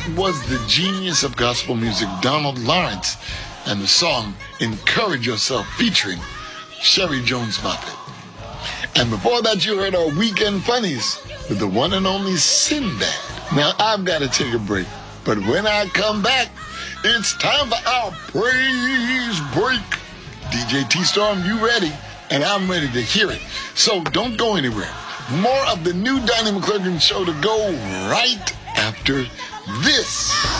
was the genius of gospel music, Donald Lawrence, and the song Encourage Yourself featuring Sherry Jones Moffett. And before that, you heard our Weekend Funnies with the one and only Sinbad. Now, I've got to take a break, but when I come back, it's time for our praise break. DJ T-Storm, you ready? And I'm ready to hear it. So don't go anywhere. More of the new Donnie McClurkin Show to go right after this.